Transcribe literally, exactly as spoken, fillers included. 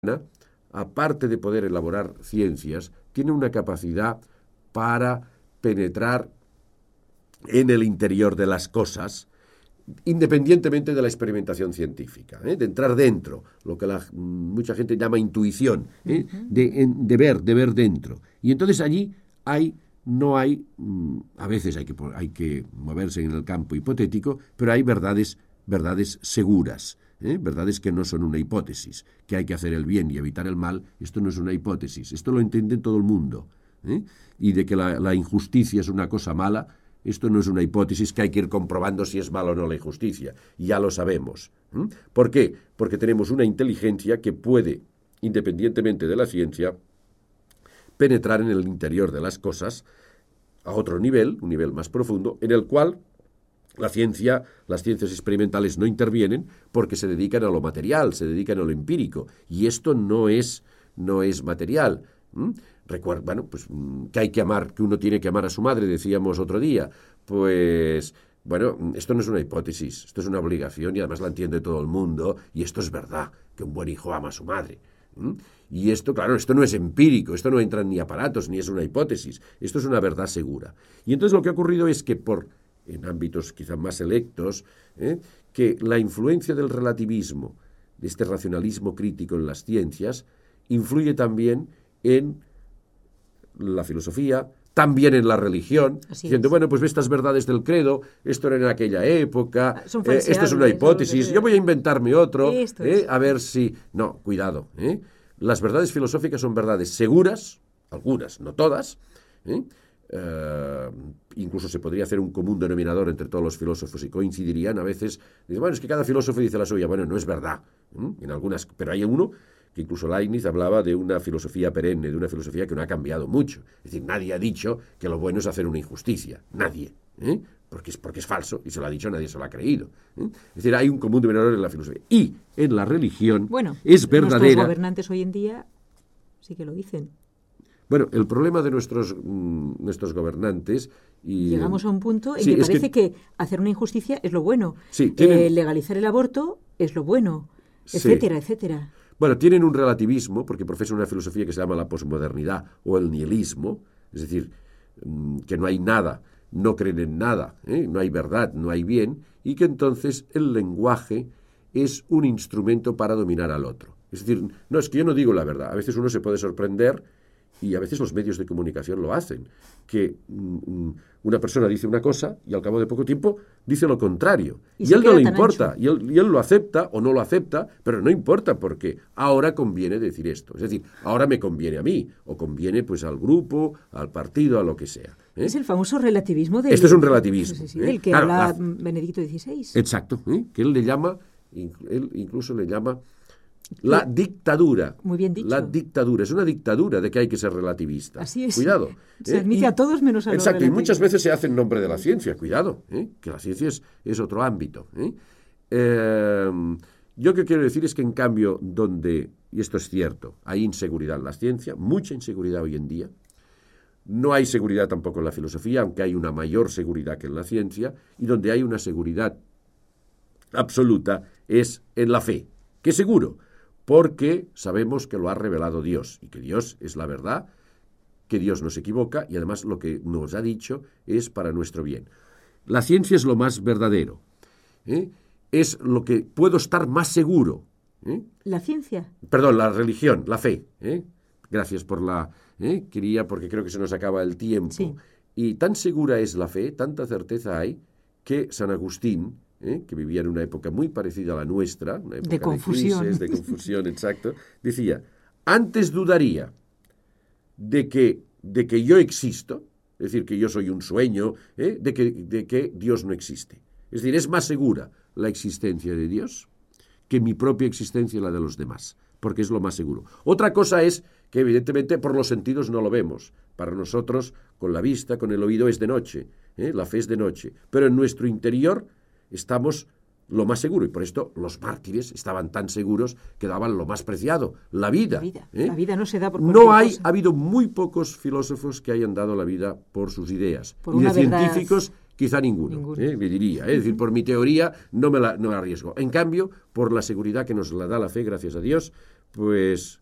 aparte de poder elaborar ciencias, tiene una capacidad para penetrar en el interior de las cosas, independientemente de la experimentación científica, ¿eh? de entrar dentro, lo que la, mucha gente llama intuición, ¿eh? de, en, de ver, de ver dentro. Y entonces allí hay, no hay, a veces hay que, hay que moverse en el campo hipotético, pero hay verdades, verdades seguras. ¿Eh? Verdades que no son una hipótesis, que hay que hacer el bien y evitar el mal, esto no es una hipótesis, esto lo entiende todo el mundo. ¿Eh? Y de que la, la injusticia es una cosa mala, esto no es una hipótesis que hay que ir comprobando si es mala o no la injusticia, ya lo sabemos. ¿Eh? ¿Por qué? Porque tenemos una inteligencia que puede, independientemente de la ciencia, penetrar en el interior de las cosas a otro nivel, un nivel más profundo, en el cual La ciencia, las ciencias experimentales no intervienen porque se dedican a lo material, se dedican a lo empírico, y esto no es, no es material. ¿Mm? Recuerda, bueno, pues que hay que amar, que uno tiene que amar a su madre, decíamos otro día. Pues, bueno, esto no es una hipótesis, esto es una obligación y además la entiende todo el mundo, y esto es verdad, que un buen hijo ama a su madre. ¿Mm? Y esto, claro, esto no es empírico, esto no entra en ni aparatos, ni es una hipótesis, esto es una verdad segura. Y entonces lo que ha ocurrido es que por en ámbitos quizá más selectos, ¿eh? que la influencia del relativismo, de este racionalismo crítico en las ciencias, influye también en la filosofía, también en la religión, Así diciendo, es. bueno, pues estas verdades del credo, esto era en aquella época, eh, esto es una hipótesis, yo voy a inventarme otro, eh, a ver si... No, cuidado, ¿eh? Las verdades filosóficas son verdades seguras, algunas, no todas, ¿eh? Uh, incluso se podría hacer un común denominador entre todos los filósofos y coincidirían a veces. Dice, bueno, es que cada filósofo dice la suya. Bueno, no es verdad, ¿eh? en algunas, pero hay uno que incluso Leibniz hablaba de una filosofía perenne, de una filosofía que no ha cambiado mucho. Es decir, nadie ha dicho que lo bueno es hacer una injusticia, nadie, ¿eh? porque, es, porque es falso, y se lo ha dicho, nadie se lo ha creído, ¿eh? Es decir, hay un común denominador en la filosofía. Y en la religión bueno, es verdadera... Nuestros gobernantes hoy en día sí que lo dicen. Bueno, el problema de nuestros, mmm, nuestros gobernantes... Y, Llegamos a un punto en sí, que parece que, que hacer una injusticia es lo bueno. Sí, tienen, eh, legalizar el aborto es lo bueno, etcétera, sí. etcétera. Bueno, tienen un relativismo, porque profesan una filosofía que se llama la posmodernidad o el nihilismo, es decir, mmm, que no hay nada, no creen en nada, ¿eh? no hay verdad, no hay bien, y que entonces el lenguaje es un instrumento para dominar al otro. Es decir, no, es que yo no digo la verdad, a veces uno se puede sorprender. Y a veces los medios de comunicación lo hacen, que um, una persona dice una cosa y al cabo de poco tiempo dice lo contrario. Y, y a él no le importa, y él, y él lo acepta o no lo acepta, pero no importa porque ahora conviene decir esto. Es decir, ahora me conviene a mí, o conviene pues al grupo, al partido, a lo que sea. ¿eh? Es el famoso relativismo del... Esto es un relativismo. Sí, sí, ¿eh? del que claro, habla la... Benedicto dieciséis. Exacto, ¿eh? que él le llama, él incluso le llama... La dictadura. Muy bien dicho. La dictadura. Es una dictadura de que hay que ser relativista. Así es. Cuidado. Se ¿eh? admite y, a todos menos a los Exacto. relativistas. Y muchas veces se hace en nombre de la ciencia. Cuidado. ¿eh? Que la ciencia es, es otro ámbito. ¿eh? Eh, yo que quiero decir es que en cambio donde, y esto es cierto, hay inseguridad en la ciencia, mucha inseguridad hoy en día. No hay seguridad tampoco en la filosofía, aunque hay una mayor seguridad que en la ciencia. Y donde hay una seguridad absoluta es en la fe. ¿Qué seguro? Porque sabemos que lo ha revelado Dios y que Dios es la verdad, que Dios no se equivoca y además lo que nos ha dicho es para nuestro bien. La ciencia es lo más verdadero, ¿eh? es lo que puedo estar más seguro. ¿eh? ¿La ciencia? Perdón, la religión, la fe. ¿eh? Gracias por la... ¿eh? Quería, porque creo que se nos acaba el tiempo. Sí. Y tan segura es la fe, tanta certeza hay, que San Agustín... ¿Eh? que vivía en una época muy parecida a la nuestra, una época de confusión, de, crisis, de confusión, exacto, decía, antes dudaría de que, de que yo existo, es decir, que yo soy un sueño, ¿eh? de, que, de que Dios no existe. Es decir, es más segura la existencia de Dios que mi propia existencia y la de los demás, porque es lo más seguro. Otra cosa es que evidentemente por los sentidos no lo vemos. Para nosotros, con la vista, con el oído es de noche, ¿eh? la fe es de noche, pero en nuestro interior estamos lo más seguro, y por esto los mártires estaban tan seguros que daban lo más preciado, la vida. La vida, ¿eh? la vida no se da por No hay, cosa. Ha habido muy pocos filósofos que hayan dado la vida por sus ideas. Por y de una científicos, quizá ninguno, ninguno. ¿eh? le diría. ¿eh? Es decir, por mi teoría no me la, no la arriesgo. En cambio, por la seguridad que nos la da la fe, gracias a Dios, Pues